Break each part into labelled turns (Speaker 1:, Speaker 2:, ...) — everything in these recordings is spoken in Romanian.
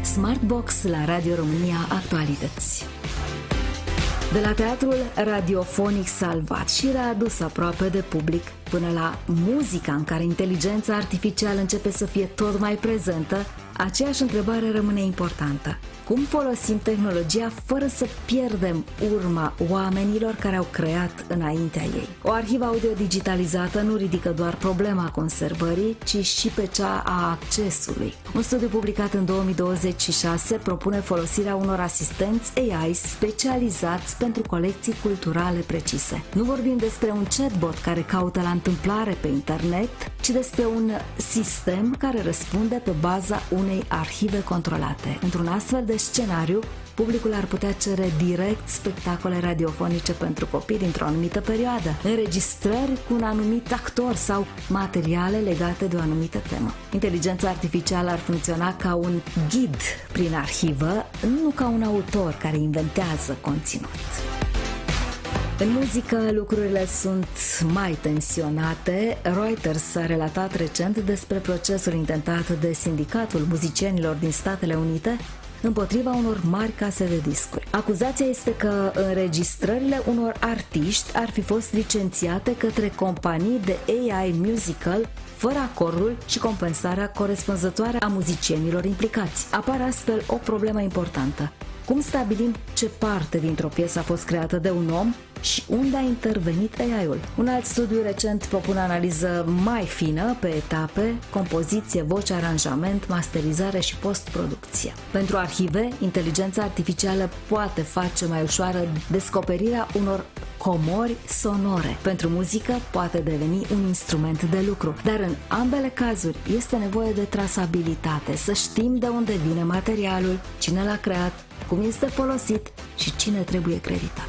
Speaker 1: Smartbox la Radio România Actualități. De la teatrul radiofonic salvat și readus aproape de public, până la muzica în care inteligența artificială începe să fie tot mai prezentă, aceeași întrebare rămâne importantă. Cum folosim tehnologia fără să pierdem urma oamenilor care au creat înaintea ei? O arhivă audio digitalizată nu ridică doar problema conservării, ci și pe cea a accesului. Un studiu publicat în 2026 propune folosirea unor asistenți AI specializați pentru colecții culturale precise. Nu vorbim despre un chatbot care caută la întâmplare pe internet, ci despre un sistem care răspunde pe baza unei arhive controlate. Într-un astfel de scenariu, publicul ar putea cere direct spectacole radiofonice pentru copii dintr-o anumită perioadă, înregistrări cu un anumit actor sau materiale legate de o anumită temă. Inteligența artificială ar funcționa ca un ghid prin arhivă, nu ca un autor care inventează conținut. În muzică, lucrurile sunt mai tensionate. Reuters a relatat recent despre procesul intentat de Sindicatul Muzicienilor din Statele Unite împotriva unor mari case de discuri. Acuzația este că înregistrările unor artiști ar fi fost licențiate către companii de AI musical fără acordul și compensarea corespunzătoare a muzicienilor implicați. Apare astfel o problemă importantă. Cum stabilim ce parte dintr-o piesă a fost creată de un om și unde a intervenit AI-ul? Un alt studiu recent propune analiză mai fină pe etape, compoziție, voce, aranjament, masterizare și postproducție. Pentru arhive, inteligența artificială poate face mai ușoară descoperirea unor comori sonore. Pentru muzică poate deveni un instrument de lucru, dar în ambele cazuri este nevoie de trasabilitate, să știm de unde vine materialul, cine l-a creat, cum este folosit și cine trebuie creditat.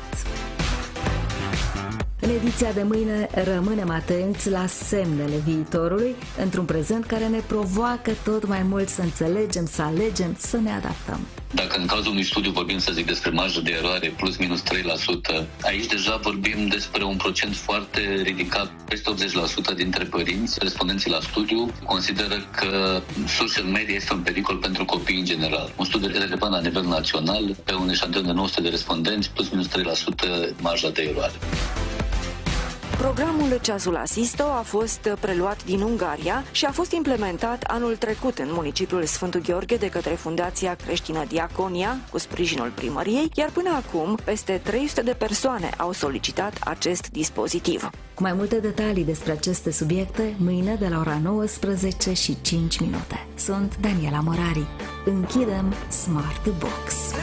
Speaker 1: În ediția de mâine rămânem atenți la semnele viitorului, într-un prezent care ne provoacă tot mai mult să înțelegem, să alegem, să ne adaptăm.
Speaker 2: Dacă în cazul unui studiu vorbim, să zic, despre marjă de eroare plus minus 3%, aici deja vorbim despre un procent foarte ridicat. Peste 80% dintre părinți, respondenții la studiu, consideră că social media este un pericol pentru copii în general. Un studiu relevant la nivel național, pe un eșantion de 900 de respondenți, plus minus 3% marja de eroare.
Speaker 3: Programul Ceasul Asisto a fost preluat din Ungaria și a fost implementat anul trecut în municipiul Sfântul Gheorghe de către Fundația Creștină Diaconia, cu sprijinul primăriei, iar până acum peste 300 de persoane au solicitat acest dispozitiv.
Speaker 1: Cu mai multe detalii despre aceste subiecte, mâine de la ora 19 și 5 minute. Sunt Daniela Morari. Închidem Smart Box.